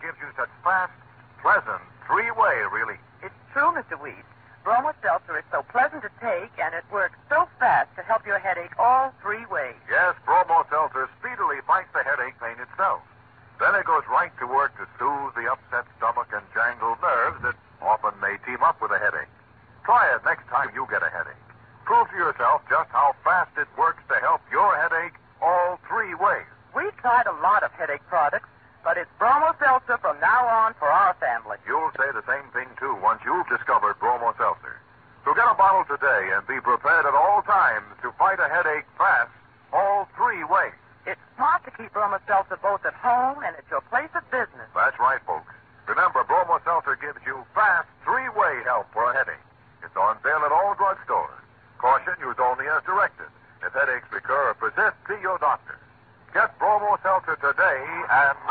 gives you such fast, pleasant, three-way relief. It's true, Mr. Weed. Bromo Seltzer is so pleasant to take, and it works so fast to help your headache all three ways. Yes, Bromo Seltzer speedily fights the headache pain itself. Then it goes right to work to soothe the upset stomach and jangled nerves that often may team up with a headache. Try it next time you get a headache. Prove to yourself just how fast it works to help your headache all three ways. We've tried a lot of headache products, but it's Bromo Seltzer from now on for our family. You'll say the same thing, too, once you've discovered Bromo Seltzer. So get a bottle today and be prepared at all times to fight a headache fast all three ways. It's smart to keep Bromo Seltzer both at home and at your place of business. That's right, folks. Remember, Bromo Seltzer gives you fast three-way help for a headache. It's on sale at all drugstores. Caution, used only as directed. If headaches recur or persist, see your doctor. Get Bromo Seltzer today and